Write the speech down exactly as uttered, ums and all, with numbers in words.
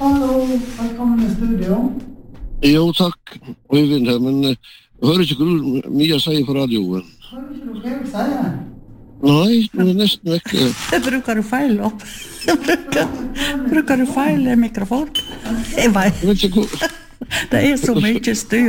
Hallo, velkommen i studio. Jo, takk, Øyvind her, men uh, hører ikke hva du Mia sier på radioen. Hører ikke du hva jeg sier? Nei, det er nesten vekke. Det bruker du feil da. Bruker, bruker du feil mikrofon? Jeg vet. Jeg vet ikke hvor... Det er så mye styr.